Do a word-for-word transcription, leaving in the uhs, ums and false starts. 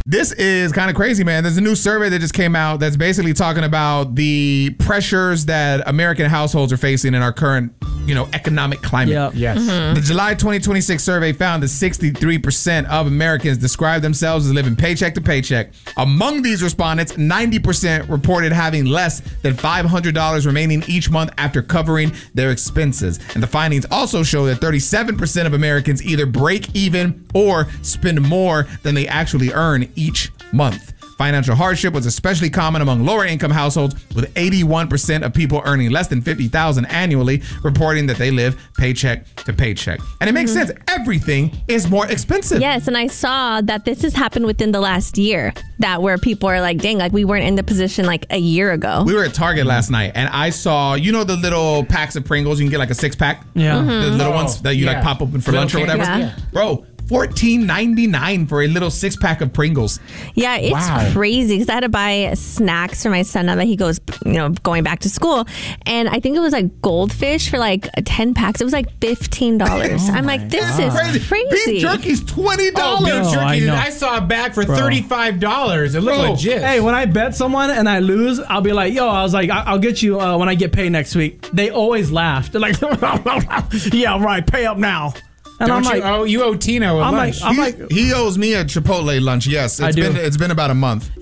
This is kind of crazy, man. There's a new survey that just came out that's basically talking about the pressures that American households are facing in our current, you know, economic climate. Yep. Yes. The July twenty twenty-six survey found that sixty-three percent of Americans describe themselves as living paycheck to paycheck. Among these respondents, ninety percent reported having less than five hundred dollars remaining each month after covering their expenses. And the findings also show that thirty-seven percent of Americans either break even or spend more than they actually earn each month. Financial hardship was especially common among lower income households, with eighty-one percent of people earning less than fifty thousand dollars annually reporting that they live paycheck to paycheck. And it makes mm-hmm. sense. Everything is more expensive. Yes, and I saw that this has happened within the last year, that where people are like, dang, like we weren't in the position like a year ago. We were at Target last night, and I saw, you know, the little packs of Pringles, you can get like a six pack? Yeah. Mm-hmm. The little Oh, ones that you yeah. like pop open for Little lunch or whatever. candies, yeah. Bro, fourteen ninety-nine for a little six pack of Pringles. Yeah, it's Wow. crazy because I had to buy snacks for my son now that he goes, you know, going back to school. And I think it was like Goldfish for like ten packs. It was like fifteen dollars. Oh I'm like, this is crazy. Beef jerky's twenty dollars. Oh, beef No, I jerky. know. I, saw a bag for Bro. thirty-five dollars. It looked Bro. legit. Hey, when I bet someone and I lose, I'll be like, yo, I was like, I- I'll get you uh, when I get paid next week. They always laugh. They're like, yeah, right, pay up now. And Don't I'm you, like, oh, you owe Tino a I'm lunch. like, I'm he, like, he owes me a Chipotle lunch. Yes, I it's do. been it's been about a month.